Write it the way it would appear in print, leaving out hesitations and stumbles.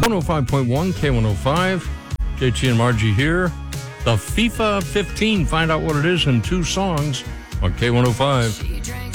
105.1 K105. JT and Margie here. The FIFA 15. Find out what it is in 2 songs on K105.